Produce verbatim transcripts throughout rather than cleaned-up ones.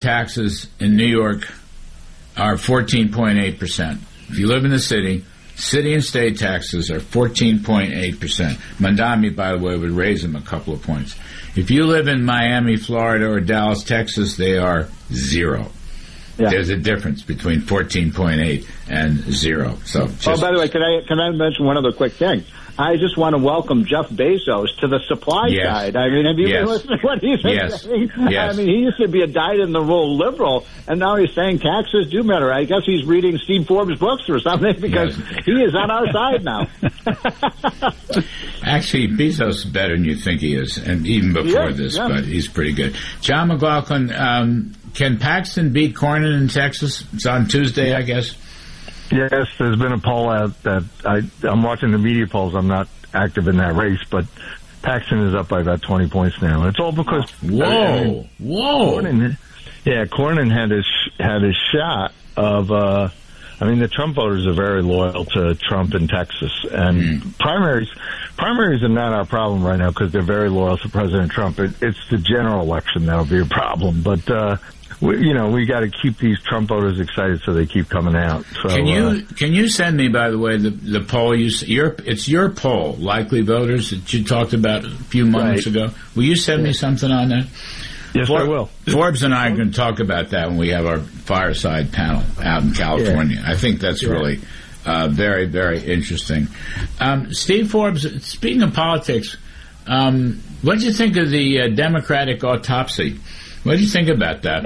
taxes in New York are fourteen point eight percent. If you live in the city, city and state taxes are fourteen point eight percent. Mandami, by the way, would raise them a couple of points. If you live in Miami, Florida, or Dallas, Texas, they are zero. Yeah. There's a difference between fourteen point eight and zero. So, just, oh, by the way, can I can I mention one other quick thing? I just want to welcome Jeff Bezos to the supply yes. side. I mean, have you yes. been listening to what he's been yes. saying? Yes. I mean, he used to be a dyed-in-the-wool liberal, and now he's saying taxes do matter. I guess he's reading Steve Forbes' books or something, because yes. he is on our side now. Actually, Bezos is better than you think he is, and even before yeah, this, yeah. but he's pretty good. John McLaughlin, um, can Paxton beat Cornyn in Texas? It's on Tuesday, yeah. I guess. Yes, there's been a poll out that I, I'm watching the media polls. I'm not active in that race, but Paxton is up by about twenty points now. It's all because whoa, I mean, whoa, Cornyn, yeah, Cornyn had his had his shot of. Uh, I mean, the Trump voters are very loyal to Trump in Texas, and mm. primaries primaries are not our problem right now because they're very loyal to President Trump. It, it's the general election that'll be a problem, but. Uh, We, you know, we got to keep these Trump voters excited so they keep coming out. So, can you uh, can you send me, by the way, the the poll you your it's your poll, likely voters that you talked about a few moments right. ago. Will you send me something on that? Yes, For, I will. Forbes and I are going to talk about that when we have our fireside panel out in California. Yeah. I think that's yeah. really uh, very very interesting. Um, Steve Forbes, speaking of politics, um, what did you think of the uh, Democratic autopsy? What do you think about that?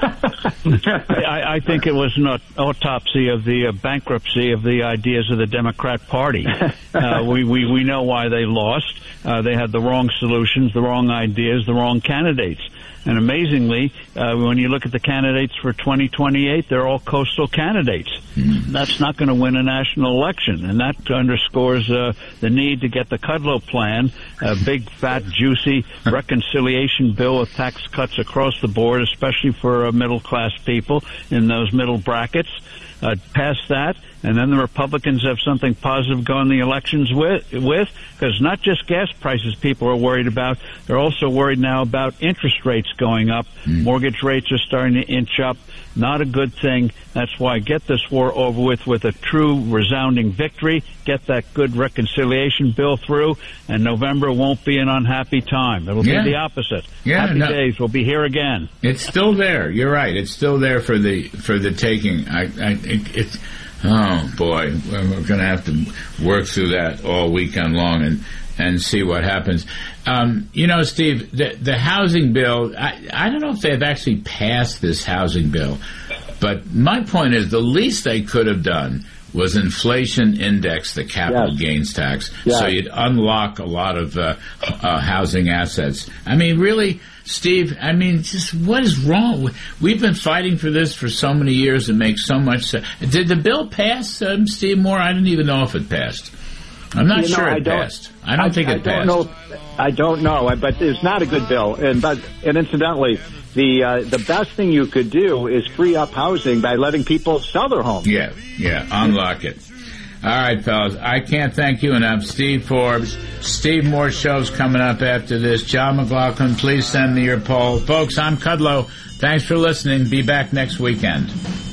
I, I think it was an autopsy of the uh, bankruptcy of the ideas of the Democrat Party. Uh, we, we, we know why they lost. Uh, they had the wrong solutions, the wrong ideas, the wrong candidates. And amazingly, uh, when you look at the candidates for twenty twenty-eight, they're all coastal candidates. Mm. That's not going to win a national election. And that underscores uh, the need to get the Kudlow plan, a big, fat, juicy reconciliation bill with tax cuts across the board, especially for uh, middle-class people in those middle brackets. Uh, pass that, and then the Republicans have something positive going the elections with, with, because not just gas prices people are worried about, they're also worried now about interest rates going up. Mm. Mortgage rates are starting to inch up. Not a good thing. That's why get this war over with with a true resounding victory. Get that good reconciliation bill through, and November won't be an unhappy time. It'll yeah. be the opposite. Yeah, Happy no. days. We'll be here again. It's still there. You're right. It's still there for the for the taking. I, I it, it's oh boy, we're going to have to work through that all weekend long and and see what happens. Um, you know, Steve, the, the housing bill, I, I don't know if they've actually passed this housing bill, but my point is the least they could have done was inflation index the capital yes. gains tax, yes. so you'd unlock a lot of uh, uh, housing assets. I mean, really, Steve, I mean, just what is wrong? We've been fighting for this for so many years and makes so much sense. Did the bill pass, um, Steve Moore? I didn't even know if it passed. I'm not you know, sure it I passed. I don't I, think it I passed. Don't know, I don't know, but it's not a good bill. And but and incidentally, the uh, the best thing you could do is free up housing by letting people sell their homes. Yeah, yeah, unlock it. All right, fellas, I can't thank you enough. Steve Forbes, Steve Moore show's coming up after this. John McLaughlin, please send me your poll. Folks, I'm Kudlow. Thanks for listening. Be back next weekend.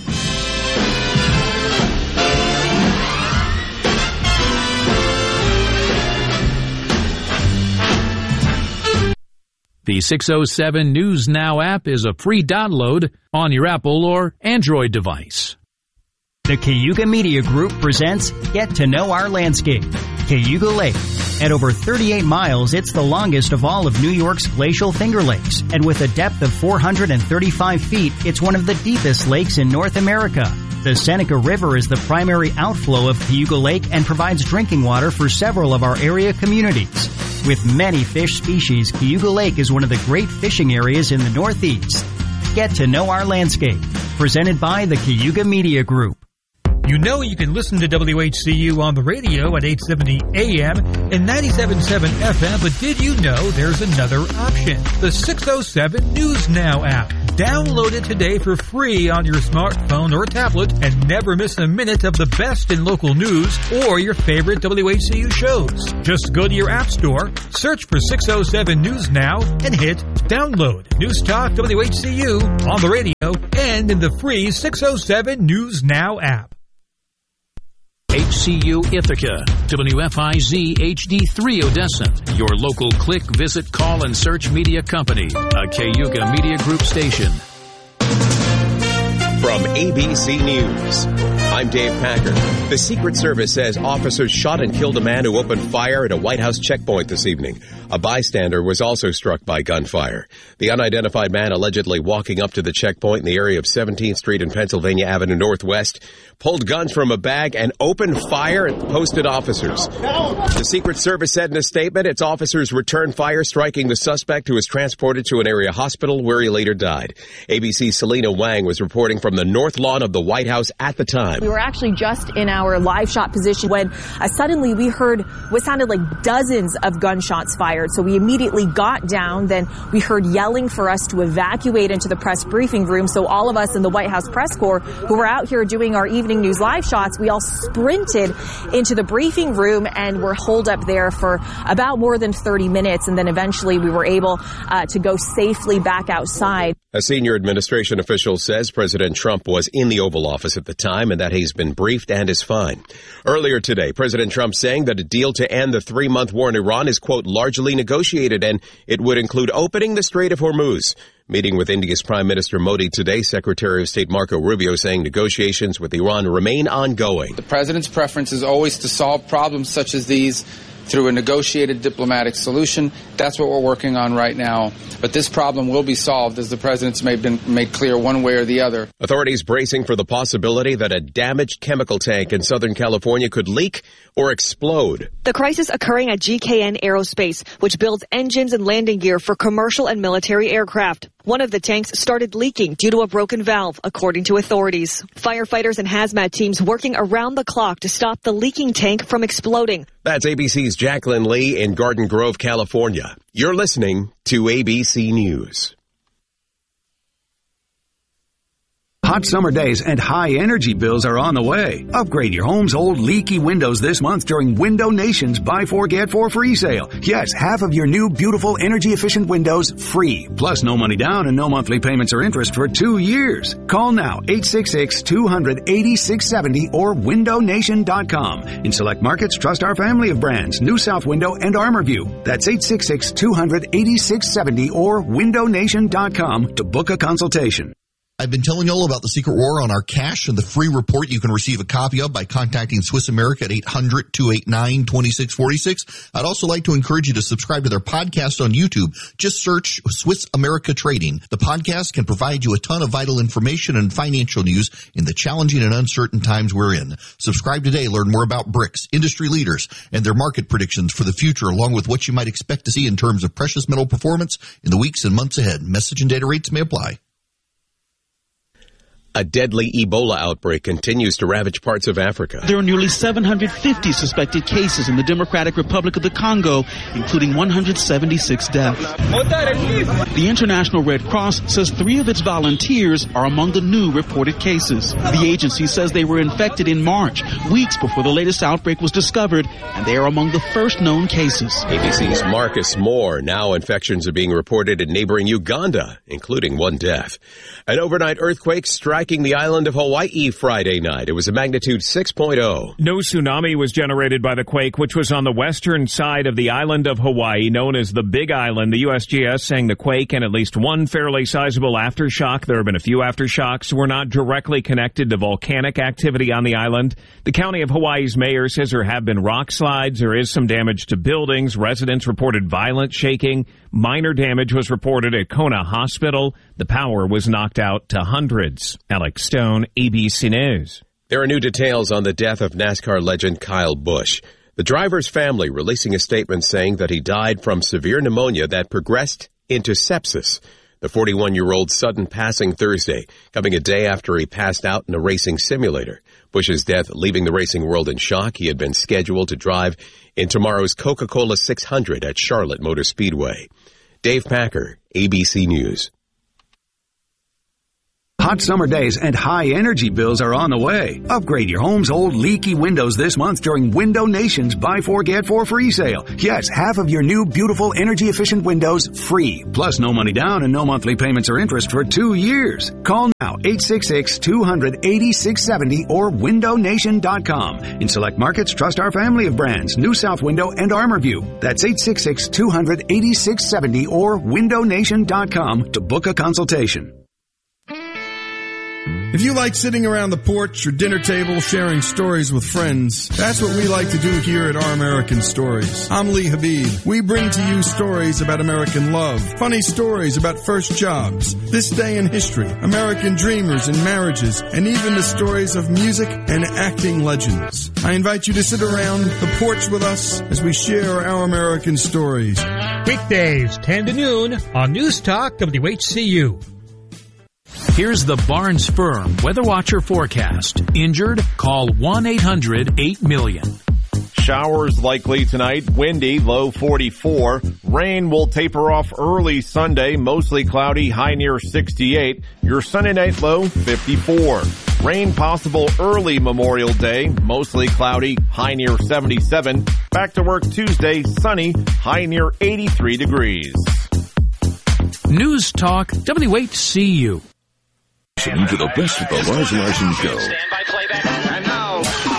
The six oh seven News Now app is a free download on your Apple or Android device. The Cayuga Media Group presents Get to Know Our Landscape. Cayuga Lake. At over thirty-eight miles, it's the longest of all of New York's glacial Finger Lakes. And with a depth of four hundred thirty-five feet, it's one of the deepest lakes in North America. The Seneca River is the primary outflow of Cayuga Lake and provides drinking water for several of our area communities. With many fish species, Cayuga Lake is one of the great fishing areas in the Northeast. Get to Know Our Landscape. Presented by the Cayuga Media Group. You know you can listen to W H C U on the radio at eight seventy A M and ninety-seven point seven F M, but did you know there's another option? The six oh seven News Now app. Download it today for free on your smartphone or tablet and never miss a minute of the best in local news or your favorite W H C U shows. Just go to your app store, search for six oh seven News Now, and hit download. News Talk W H C U on the radio and in the free six oh seven News Now app. H C U Ithaca, W F I Z H D three Odessa, your local click, visit, call, and search media company, a Cayuga Media Group station. From A B C News, I'm Dave Packer. The Secret Service says officers shot and killed a man who opened fire at a White House checkpoint this evening. A bystander was also struck by gunfire. The unidentified man allegedly walking up to the checkpoint in the area of seventeenth Street and Pennsylvania Avenue Northwest pulled guns from a bag and opened fire at posted officers. The Secret Service said in a statement its officers returned fire, striking the suspect, who was transported to an area hospital where he later died. A B C's Selena Wang was reporting from the north lawn of the White House at the time. We were actually just in our live shot position when uh, suddenly we heard what sounded like dozens of gunshots fired. So we immediately got down. Then we heard yelling for us to evacuate into the press briefing room. So all of us in the White House press corps who were out here doing our evening news live shots, we all sprinted into the briefing room and were holed up there for about more than thirty minutes. And then eventually we were able uh, to go safely back outside. A senior administration official says President Trump was in the Oval Office at the time and that he's been briefed and is fine. Earlier today, President Trump saying that a deal to end the three-month war in Iran is, quote, largely negotiated, and it would include opening the Strait of Hormuz. Meeting with India's Prime Minister Modi today, Secretary of State Marco Rubio saying negotiations with Iran remain ongoing. The president's preference is always to solve problems such as these through a negotiated diplomatic solution. That's what we're working on right now. But this problem will be solved, as the president's made, been made clear one way or the other. Authorities bracing for the possibility that a damaged chemical tank in Southern California could leak or explode. The crisis occurring at G K N Aerospace, which builds engines and landing gear for commercial and military aircraft. One of the tanks started leaking due to a broken valve, according to authorities. Firefighters and hazmat teams working around the clock to stop the leaking tank from exploding. That's A B C's Jacqueline Lee in Garden Grove, California. You're listening to A B C News. Hot summer days and high energy bills are on the way. Upgrade your home's old leaky windows this month during Window Nation's Buy Four Get Four free sale. Yes, half of your new beautiful energy efficient windows free. Plus no money down and no monthly payments or interest for two years. Call now, eight six six, two hundred, eighty-six seventy or window nation dot com. In select markets, trust our family of brands, New South Window and ArmorView. That's eight six six, two hundred, eighty-six seventy or window nation dot com to book a consultation. I've been telling you all about the Secret War on our cash and the free report you can receive a copy of by contacting Swiss America at eight hundred, two eight nine, two six four six. I'd also like to encourage you to subscribe to their podcast on YouTube. Just search Swiss America Trading. The podcast can provide you a ton of vital information and financial news in the challenging and uncertain times we're in. Subscribe today. Learn more about B R I C S, industry leaders, and their market predictions for the future, along with what you might expect to see in terms of precious metal performance in the weeks and months ahead. Message and data rates may apply. A deadly Ebola outbreak continues to ravage parts of Africa. There are nearly seven hundred fifty suspected cases in the Democratic Republic of the Congo, including one hundred seventy-six deaths. The International Red Cross says three of its volunteers are among the new reported cases. The agency says they were infected in March, weeks before the latest outbreak was discovered, and they are among the first known cases. A B C's Marcus Moore. Now infections are being reported in neighboring Uganda, including one death. An overnight earthquake struck the island of Hawaii Friday night. It was a magnitude six point oh. No tsunami was generated by the quake, which was on the western side of the island of Hawaii, known as the Big Island. The U S G S saying the quake and at least one fairly sizable aftershock, there have been a few aftershocks, were not directly connected to volcanic activity on the island. The county of Hawaii's mayor says there have been rock slides. There is some damage to buildings. Residents reported violent shaking. Minor damage was reported at Kona Hospital. The power was knocked out to hundreds. Alex Stone, A B C News. There are new details on the death of NASCAR legend Kyle Busch. The driver's family releasing a statement saying that he died from severe pneumonia that progressed into sepsis. The forty-one-year-old's sudden passing Thursday, coming a day after he passed out in a racing simulator. Busch's death leaving the racing world in shock. He had been scheduled to drive in tomorrow's Coca-Cola six hundred at Charlotte Motor Speedway. Dave Packer, A B C News. Hot summer days and high energy bills are on the way. Upgrade your home's old leaky windows this month during Window Nation's Buy Four Get Four free sale. Yes, half of your new beautiful energy efficient windows free. Plus no money down and no monthly payments or interest for two years. Call now eight six six, two hundred, eighty-six seventy or window nation dot com. In select markets, trust our family of brands, New South Window and ArmorView. That's eight six six, two hundred, eighty-six seventy or window nation dot com to book a consultation. If you like sitting around the porch or dinner table sharing stories with friends, that's what we like to do here at Our American Stories. I'm Lee Habib. We bring to you stories about American love, funny stories about first jobs, this day in history, American dreamers and marriages, and even the stories of music and acting legends. I invite you to sit around the porch with us as we share Our American Stories. Weekdays, ten to noon on News Talk W H C U. Here's the Barnes Firm Weather Watcher forecast. Injured? Call one eight hundred eight million. Showers likely tonight. Windy, low forty-four. Rain will taper off early Sunday. Mostly cloudy, high near sixty-eight. Your Sunday night low, fifty-four. Rain possible early Memorial Day. Mostly cloudy, high near seventy-seven. Back to work Tuesday, sunny, high near eighty-three degrees. News Talk W H C U. To the best of the Lars Larson Show. Stand by playback. And now,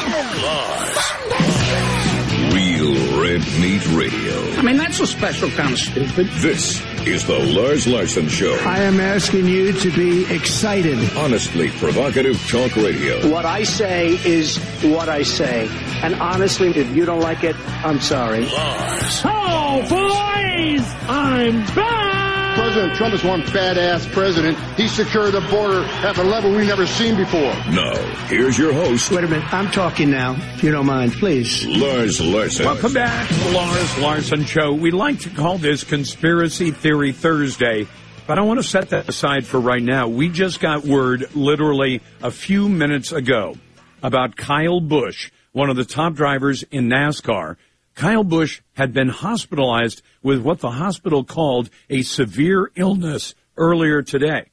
Lars. Real Red Meat Radio. I mean, that's a special kind of stupid. This is the Lars Larson Show. I am asking you to be excited. Honestly provocative talk radio. What I say is what I say. And honestly, if you don't like it, I'm sorry. Lars. Oh, boys! I'm back! President Trump is one badass president. He secured the border at a level we've never seen before. Now, here's your host. Wait a minute. I'm talking now, if you don't mind, please. Lars Larson. Welcome back to the Lars Larson Show. We like to call this Conspiracy Theory Thursday, but I want to set that aside for right now. We just got word literally a few minutes ago about Kyle Busch, one of the top drivers in NASCAR. Kyle Busch had been hospitalized with what the hospital called a severe illness earlier today.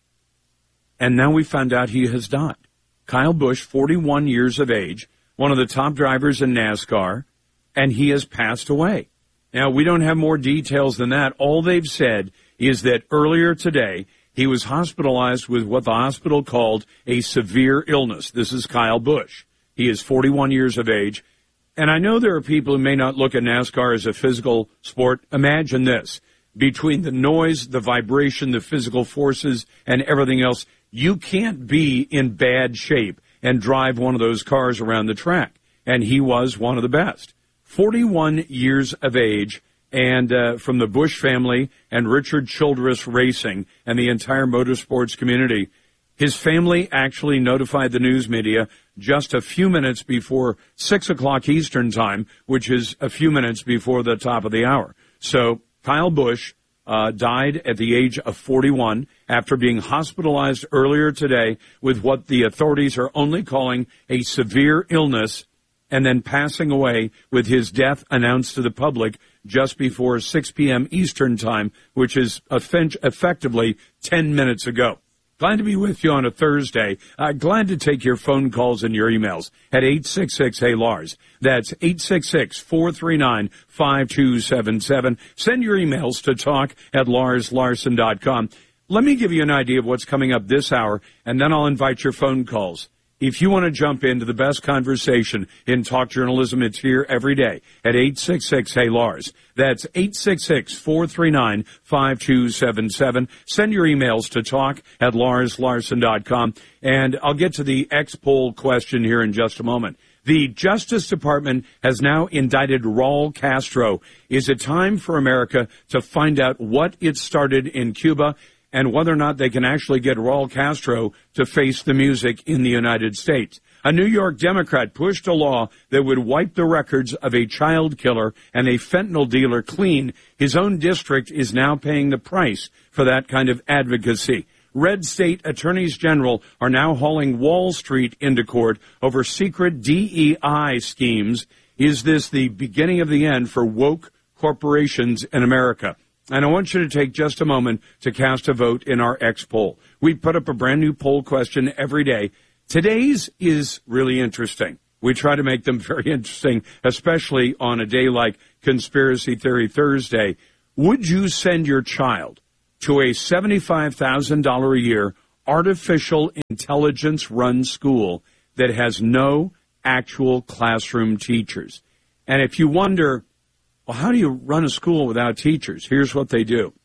And now we found out he has died. Kyle Busch, forty-one years of age, one of the top drivers in NASCAR, and he has passed away. Now, we don't have more details than that. All they've said is that earlier today, he was hospitalized with what the hospital called a severe illness. This is Kyle Busch. He is forty-one years of age. And I know there are people who may not look at NASCAR as a physical sport. Imagine this. Between the noise, the vibration, the physical forces, and everything else, you can't be in bad shape and drive one of those cars around the track. And he was one of the best. forty-one years of age, and uh, from the Busch family and Richard Childress Racing and the entire motorsports community. His family actually notified the news media just a few minutes before six o'clock Eastern time, which is a few minutes before the top of the hour. So Kyle Busch uh, died at the age of forty-one after being hospitalized earlier today with what the authorities are only calling a severe illness, and then passing away with his death announced to the public just before six p.m. Eastern time, which is effectively ten minutes ago. Glad to be with you on a Thursday. Uh, glad to take your phone calls and your emails at eight six six, hey Lars. That's eight six six, four three nine, five two seven seven. Send your emails to talk at lars larson dot com. Let me give you an idea of what's coming up this hour, and then I'll invite your phone calls. If you want to jump into the best conversation in talk journalism, it's here every day at eight six six, hey Lars. That's eight six six, four three nine, five two seven seven. Send your emails to talk at lars larson dot com. And I'll get to the X-poll question here in just a moment. The Justice Department has now indicted Raul Castro. Is it time for America to find out what it started in Cuba and whether or not they can actually get Raul Castro to face the music in the United States? A New York Democrat pushed a law that would wipe the records of a child killer and a fentanyl dealer clean. His own district is now paying the price for that kind of advocacy. Red state attorneys general are now hauling Wall Street into court over secret D E I schemes. Is this the beginning of the end for woke corporations in America? And I want you to take just a moment to cast a vote in our X poll. We put up a brand new poll question every day. Today's is really interesting. We try to make them very interesting, especially on a day like Conspiracy Theory Thursday. Would you send your child to a seventy-five thousand dollars a year artificial intelligence-run school that has no actual classroom teachers? And if you wonder, well, how do you run a school without teachers? Here's what they do.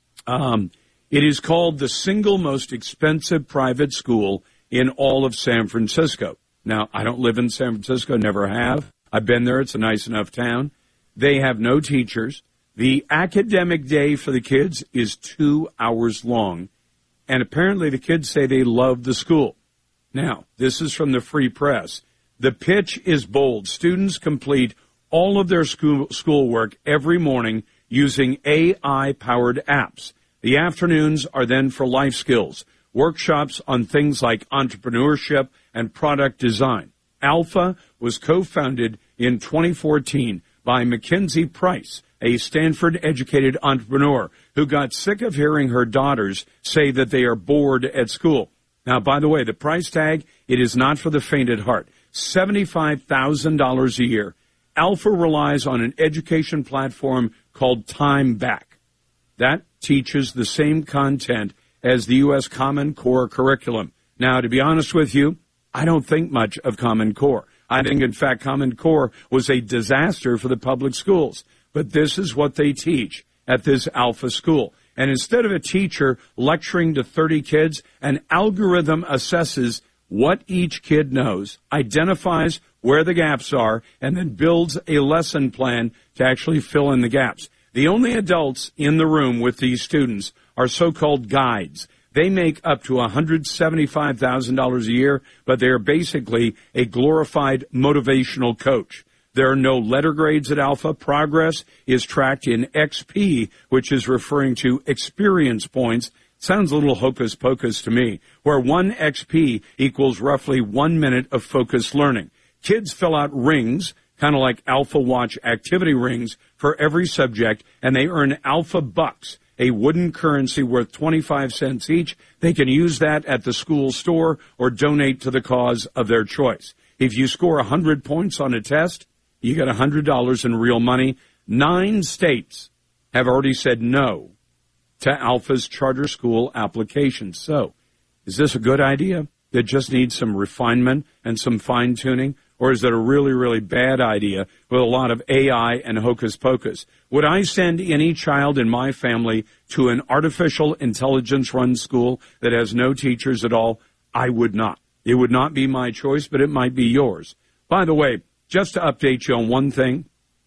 Um, it is called the single most expensive private school in all of San Francisco. Now, I don't live in San Francisco, never have. I've been there. It's a nice enough town. They have no teachers. The academic day for the kids is two hours long. And apparently the kids say they love the school. Now, this is from the Free Press. The pitch is bold. Students complete all of their school schoolwork every morning using A I-powered apps. The afternoons are then for life skills, workshops on things like entrepreneurship and product design. Alpha was co-founded in twenty fourteen by Mackenzie Price, a Stanford-educated entrepreneur who got sick of hearing her daughters say that they are bored at school. Now, by the way, the price tag, it is not for the faint at heart. seventy-five thousand dollars a year. Alpha relies on an education platform called Time Back. That teaches the same content as the U S Common Core curriculum. Now, to be honest with you, I don't think much of Common Core. I think, in fact, Common Core was a disaster for the public schools. But this is what they teach at this Alpha school. And instead of a teacher lecturing to thirty kids, an algorithm assesses what each kid knows, identifies where the gaps are, and then builds a lesson plan to actually fill in the gaps. The only adults in the room with these students are so-called guides. They make up to one hundred seventy-five thousand dollars a year, but they are basically a glorified motivational coach. There are no letter grades at Alpha. Progress is tracked in X P, which is referring to experience points. Sounds a little hocus pocus to me, where one X P equals roughly one minute of focused learning. Kids fill out rings, kind of like Alpha Watch activity rings, for every subject, and they earn Alpha Bucks, a wooden currency worth twenty-five cents each. They can use that at the school store or donate to the cause of their choice. If you score one hundred points on a test, you get one hundred dollars in real money. Nine states have already said no to Alpha's charter school application. So, is this a good idea that just needs some refinement and some fine-tuning? Or is it a really, really bad idea with a lot of A I and hocus pocus? Would I send any child in my family to an artificial intelligence-run school that has no teachers at all? I would not. It would not be my choice, but it might be yours. By the way, just to update you on one thing,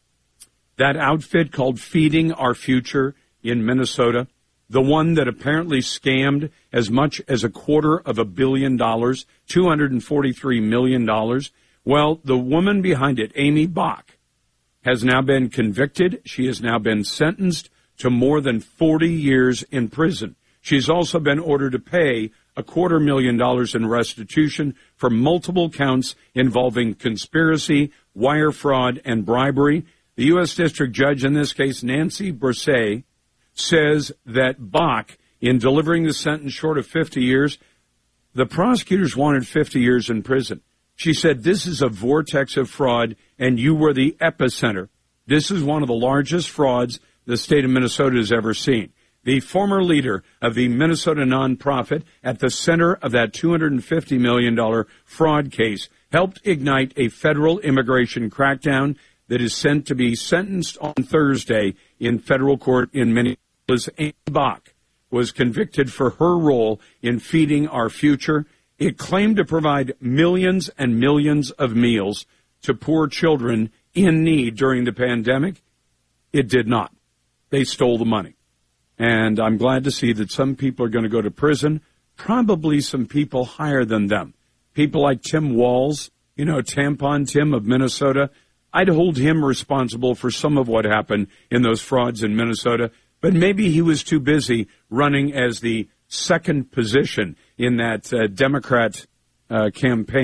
that outfit called Feeding Our Future in Minnesota, the one that apparently scammed as much as a quarter of a billion dollars, two hundred forty-three million dollars, well, the woman behind it, Amy Bach, has now been convicted. She has now been sentenced to more than forty years in prison. She's also been ordered to pay a quarter million dollars in restitution for multiple counts involving conspiracy, wire fraud, and bribery. The U S District Judge in this case, Nancy Boursay, says that Bach, in delivering the sentence short of fifty years, the prosecutors wanted fifty years in prison. She said, this is a vortex of fraud, and you were the epicenter. This is one of the largest frauds the state of Minnesota has ever seen. The former leader of the Minnesota nonprofit at the center of that two hundred fifty million dollars fraud case helped ignite a federal immigration crackdown that is sent to be sentenced on Thursday in federal court in Minneapolis. Amy Bach was convicted for her role in Feeding Our Future. It claimed to provide millions and millions of meals to poor children in need during the pandemic. It did not. They stole the money. And I'm glad to see that some people are going to go to prison, probably some people higher than them. People like Tim Walz, you know, Tampon Tim of Minnesota. I'd hold him responsible for some of what happened in those frauds in Minnesota, but maybe he was too busy running as the second position in that uh, Democrat uh, campaign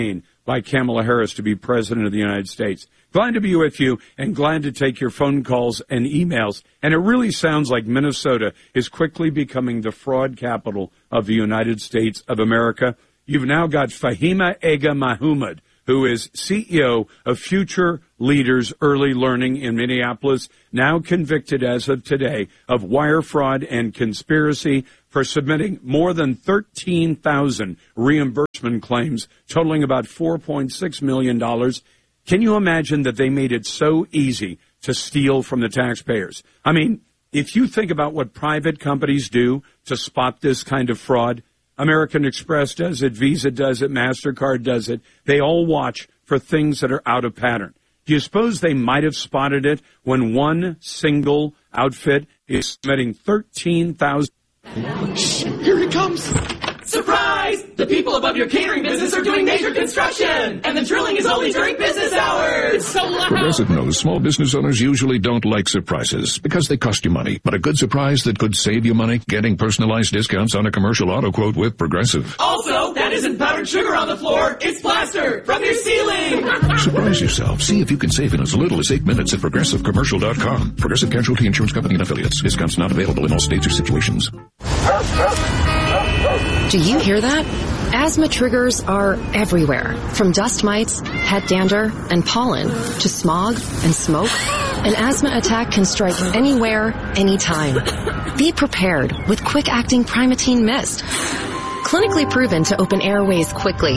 by Kamala Harris to be president of the United States. Glad to be with you and glad to take your phone calls and emails. And it really sounds like Minnesota is quickly becoming the fraud capital of the United States of America. You've now got Fahima Ega Mahmoud, who is C E O of Future Leaders Early Learning in Minneapolis, now convicted as of today of wire fraud and conspiracy for submitting more than thirteen thousand reimbursement claims totaling about four point six million dollars. Can you imagine that they made it so easy to steal from the taxpayers? I mean, if you think about what private companies do to spot this kind of fraud, American Express does it, Visa does it, MasterCard does it. They all watch for things that are out of pattern. Do you suppose they might have spotted it when one single outfit is submitting thirteen thousand? Here he comes! Surprise! The people above your catering business are doing major construction, and the drilling is only during business hours. It's so loud. Progressive knows small business owners usually don't like surprises because they cost you money. But a good surprise that could save you money? Getting personalized discounts on a commercial auto quote with Progressive. Also, that isn't powdered sugar on the floor. It's plaster from your ceiling. Surprise yourself. See if you can save in as little as eight minutes at progressive commercial dot com. Progressive Casualty Insurance Company and Affiliates. Discounts not available in all states or situations. Do you hear that? Asthma triggers are everywhere, from dust mites, head dander, and pollen, to smog and smoke. An asthma attack can strike anywhere, anytime. Be prepared with quick-acting Primatene Mist. Clinically proven to open airways quickly.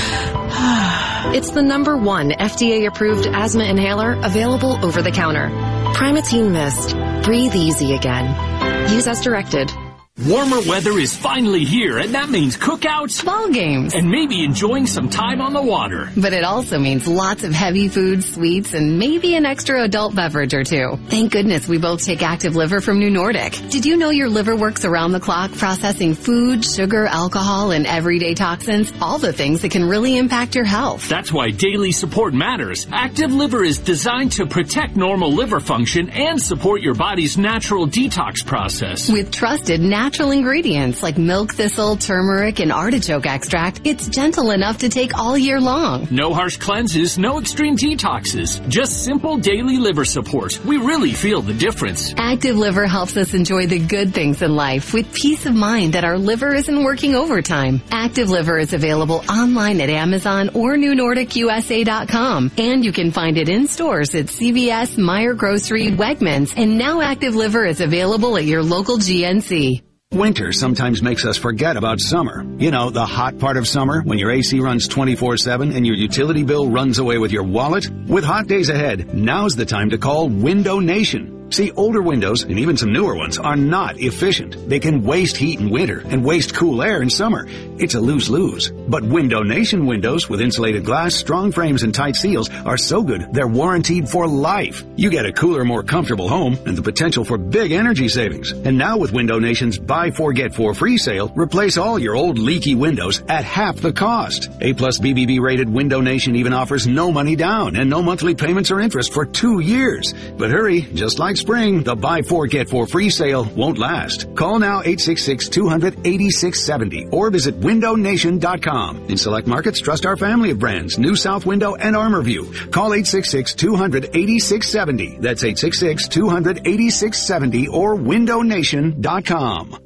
It's the number one F D A-approved asthma inhaler available over the counter. Primatene Mist. Breathe easy again. Use as directed. Warmer weather is finally here, and that means cookouts, ball games, and maybe enjoying some time on the water. But it also means lots of heavy food, sweets, and maybe an extra adult beverage or two. Thank goodness we both take Active Liver from New Nordic. Did you know your liver works around the clock processing food, sugar, alcohol, and everyday toxins? All the things that can really impact your health. That's why daily support matters. Active Liver is designed to protect normal liver function and support your body's natural detox process. With trusted natural Natural ingredients like milk thistle, turmeric, and artichoke extract, it's gentle enough to take all year long. No harsh cleanses, no extreme detoxes, just simple daily liver support. We really feel the difference. Active Liver helps us enjoy the good things in life with peace of mind that our liver isn't working overtime. Active Liver is available online at Amazon or New Nordic U S A dot com, and you can find it in stores at C V S, Meijer Grocery, Wegmans, and now Active Liver is available at your local G N C. Winter sometimes makes us forget about summer. You know, the hot part of summer when your A C runs twenty-four seven and your utility bill runs away with your wallet. With hot days ahead, now's the time to call Window Nation. See, older windows, and even some newer ones, are not efficient. They can waste heat in winter and waste cool air in summer. It's a lose-lose. But Window Nation windows with insulated glass, strong frames, and tight seals are so good they're warranted for life. You get a cooler, more comfortable home and the potential for big energy savings. And now with Window Nation's Buy Four Get Four free sale, replace all your old leaky windows at half the cost. A plus B B B rated Window Nation even offers no money down and no monthly payments or interest for two years. But hurry, just like spring, the Buy Four Get Four free sale won't last. Call now eight six six, two hundred, eighty-six seventy or visit window nation dot com. In select markets, trust our family of brands, New South Window and ArmorView. Call eight six six, two hundred, eighty-six seventy. That's eight six six, two hundred, eighty-six seventy or window nation dot com.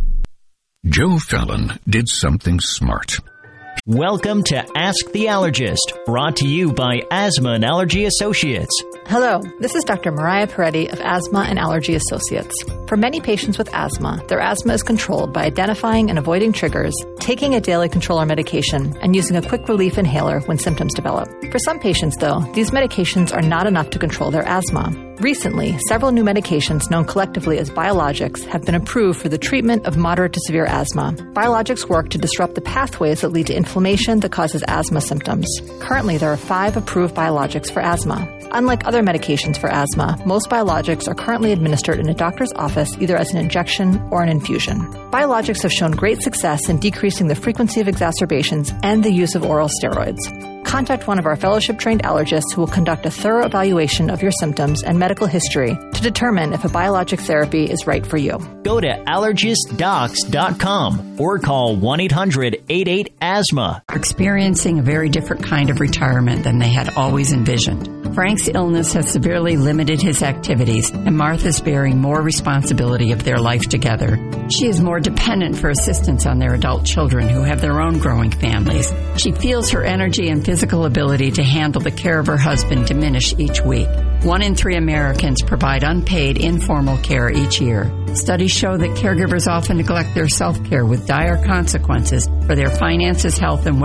Joe Fallon did something smart. Welcome to Ask the Allergist, brought to you by Asthma and Allergy Associates. Hello, this is Doctor Mariah Peretti of Asthma and Allergy Associates. For many patients with asthma, their asthma is controlled by identifying and avoiding triggers, taking a daily controller medication, and using a quick relief inhaler when symptoms develop. For some patients, though, these medications are not enough to control their asthma. Recently, several new medications known collectively as biologics have been approved for the treatment of moderate to severe asthma. Biologics work to disrupt the pathways that lead to inflammation that causes asthma symptoms. Currently, there are five approved biologics for asthma. Unlike other medications for asthma, most biologics are currently administered in a doctor's office either as an injection or an infusion. Biologics have shown great success in decreasing the frequency of exacerbations and the use of oral steroids. Contact one of our fellowship-trained allergists who will conduct a thorough evaluation of your symptoms and medical history to determine if a biologic therapy is right for you. Go to allergist docs dot com or call one eight hundred eight eight asthma. Experiencing a very different kind of retirement than they had always envisioned. Frank's illness has severely limited his activities, and Martha's bearing more responsibility of their life together. She is more dependent for assistance on their adult children who have their own growing families. She feels her energy and physical ability to handle the care of her husband diminish each week. One in three Americans provide unpaid informal care each year. Studies show that caregivers often neglect their self-care with dire consequences for their finances, health, and